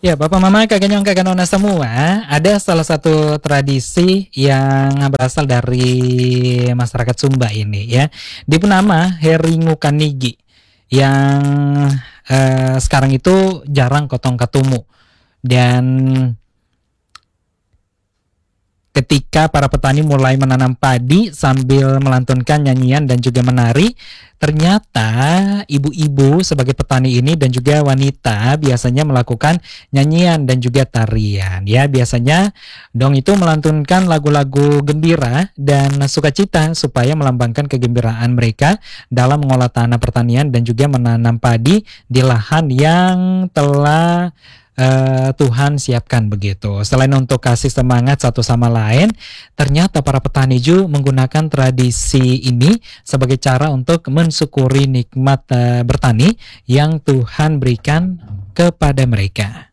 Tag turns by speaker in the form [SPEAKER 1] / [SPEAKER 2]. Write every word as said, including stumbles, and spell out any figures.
[SPEAKER 1] Ya, Bapak Mama, Kakak Nyong, Kakak Nona semua, ada salah satu tradisi yang berasal dari masyarakat Sumba ini ya. Dipunama Heringu Kanigi yang eh, sekarang itu jarang kotong katumu. Dan ketika para petani mulai menanam padi sambil melantunkan nyanyian dan juga menari, ternyata ibu-ibu sebagai petani ini dan juga wanita biasanya melakukan nyanyian dan juga tarian. Ya, biasanya dong itu melantunkan lagu-lagu gembira dan sukacita supaya melambangkan kegembiraan mereka dalam mengolah tanah pertanian dan juga menanam padi di lahan yang telah uh, Tuhan siapkan begitu. Selain untuk kasih semangat satu sama lain, ternyata para petani juga menggunakan tradisi ini sebagai cara untuk mensyukuri nikmat uh, bertani yang Tuhan berikan kepada mereka.